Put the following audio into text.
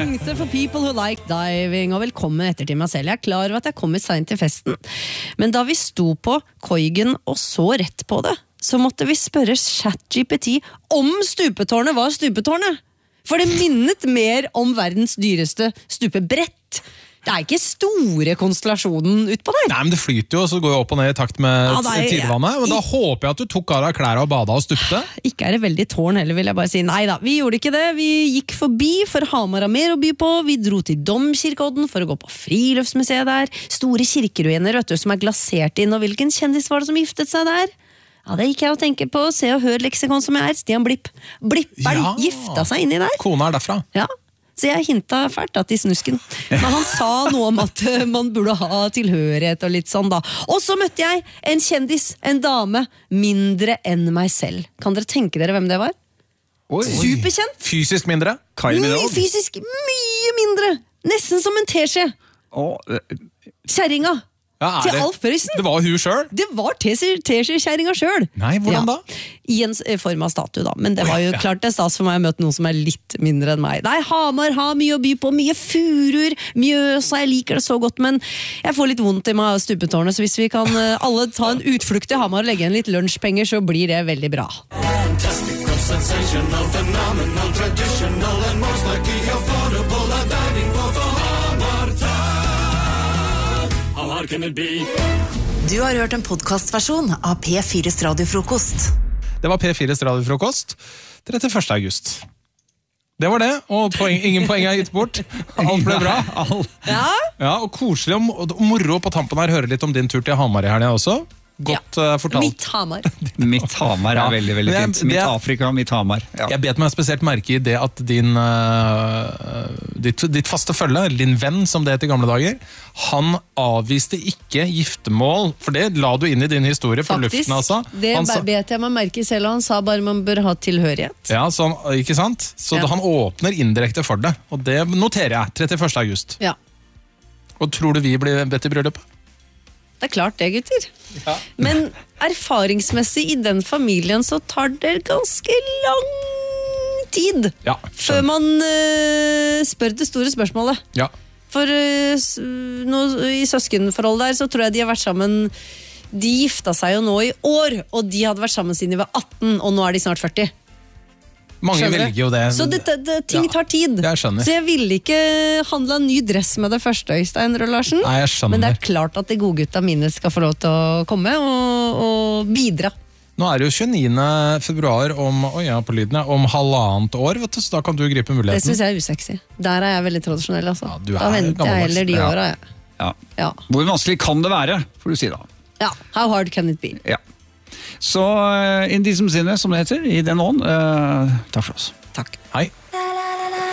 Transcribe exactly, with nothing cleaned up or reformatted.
tenkte for people who like diving, og velkommen etter til meg selv. Jeg er klar over at jeg kommer sent til festen, men da vi sto på Koigen og så rett på det, så måtte vi spørre ChatGPT om stupetårnet var stupetårnet. For det minnet mer om verdens dyreste stupebrett. Det er ikke store konstellasjonen ut på der. Nei, men det flyter jo, og så går jo opp og ned i takt med ja, er, tidevannet. Og da i, håper jeg at du tok av deg klær og bada og stupte. Ikke er det veldig tårn heller, vil jeg bare si. Nei da, vi gjorde ikke det. Vi gikk forbi, for Hamar har mer å by på. Vi dro til Domkirkeodden for å gå på friluftsmuseet der. Store kirkeruiner, vet du, som er glasert inn. Og hvilken kjendis var det som giftet seg der? Ja, det gikk jeg og tenker på. Se og hør leksikon som jeg er. Stian Blipp. Blipperen ja, gifta seg inni der. Kona er derfra. Ja. Så jeg hinta fælt at i snusken. Men han sa noe om at man burde ha tilhørighet og litt sånn da. Og så møtte jeg en kjendis, en dame, mindre enn meg selv. Kan dere tenke dere hvem det var? Oi. Superkjent. Fysisk mindre? Mye fysisk, mye mindre. Nesten som en teskje. Oh. Kjerringa. Ja, til det, Alf Prøysen. Det var hun selv? Det var teskjekjerringa selv. Nei, hvordan da? Ja, i en form av statue da. Men det var jo klart det er stas for meg å møte noen som er litt mindre enn meg. Nei, Hamar har mye å by på, mye furuer, Mjøsa, jeg liker det så godt, men jeg får litt vondt i meg av stupetårnet, så hvis vi kan alle ta en utflukt til Hamar og legge en litt lunsjpenger, så blir det veldig bra. Fantastical, sensational, phenomenal, traditional, and most likely affordable, a diving board for Hamar Town. Du har hørt en podcastversjon av P fires radiofrokost. Det var P fires radiofrokost trettiførste august. Det var det, og poeng, ingen poeng er gitt bort. Alt ble bra. Ja? Ja, og koselig og, og moro på tampen her. Høre litt om din tur til Hamar i helgen også. Godt ja. uh, fortalt. Mitt Hamar. Mitt Hamar er ja. veldig, veldig fint. Mitt det, Afrika, mitt Hamar. Ja. Jeg bet meg spesielt merke i det at din, uh, ditt, ditt faste følge, din venn som det het i gamle dager, han avviste ikke giftemål, for det la du inn i din historie for Faktisk, luften altså. det sa, bet jeg meg merke i selv, og han sa bare man bør ha tilhørighet. Ja, så, ikke sant? Så ja. Han åpner indirekte for det, og det noterer jeg, trettiførste august. Ja. Og tror du vi blir bedt i bryllupet? Det er klart det, gutter. Ja. Men erfaringsmessig i den familien så tar det ganske lang tid ja, før man uh, spør det store spørsmålet. Ja. For uh, no, i søskenforhold der så tror jeg de har vært sammen. De gifta seg jo nå i år, og de hadde vært sammen siden de var atten, og nå er de snart førti. Mange skjønner velger jo det. Så det, det, det, ting ja, tar tid. Jeg skjønner. Så jeg ville ikke handle en ny dress med det første, Øystein Rød-Larsen. Nei, jeg skjønner. Men det er klart at de gode gutta mine skal få lov til å komme og, og bidra. Nå er det jo tjueniende februar om, oh ja, på lyden, om halvannet år, vet du, så da kan du gripe muligheten. Det synes jeg er usexy. Der er jeg veldig tradisjonell, altså. Ja, du er da venter jeg heller de ja. åra, jeg. Ja. Ja. Hvor vanskelig kan det være, får du si da? Ja, how hard can it be? Ja. Så uh, in de som sinne, som det heter, i den ånd, uh, takk for oss. Takk. Hei.